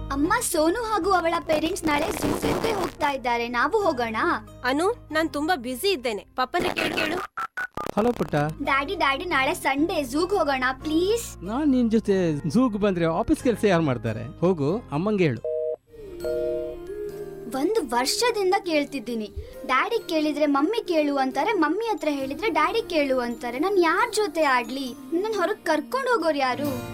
ಅಮ್ಮ, ಸೋನು ಹಾಗೂ ಅವಳ ಪೇರೆಂಟ್ಸ್ ನಾಳೆ ಝೂಗೆ ಹೋಗ್ತಾ ಇದ್ದಾರೆ, ನಾವು ಹೋಗೋಣ? ಅನು, ನಾನ್ ತುಂಬಾ ಬ್ಯುಸಿ ಇದ್ದೇನೆ, ಪಪ್ಪನ ಕೇಳು. ಹಲೋ ಪುಟ್ಟ. ಡ್ಯಾಡಿ ನಾಳೆ ಸಂಡೇ ಝೂಗ್ ಹೋಗೋಣ ಪ್ಲೀಸ್. ನಾನ್ ನಿನ್ ಜೊತೆ ಝೂಗ್ ಬಂದ್ರೆ ಆಫೀಸ್ ಕೆಲಸ ಯಾರು ಮಾಡ್ತಾರೆ? ಹೋಗು, ಅಮ್ಮಂಗೆ ಹೇಳು. 1 ವರ್ಷದಿಂದ ಕೇಳ್ತಿದ್ದೀನಿ. ಡ್ಯಾಡಿ ಕೇಳಿದ್ರೆ ಮಮ್ಮಿ ಕೇಳು ಅಂತಾರೆ, ಮಮ್ಮಿ ಹತ್ರ ಹೇಳಿದ್ರೆ ಡ್ಯಾಡಿ ಕೇಳು ಅಂತಾರೆ. ನಾನ್ ಯಾರ್ ಜೊತೆ ಆಡ್ಲಿ? ನನ್ ಹೊರಗ್ ಕರ್ಕೊಂಡ್ ಹೋಗೋರು ಯಾರು?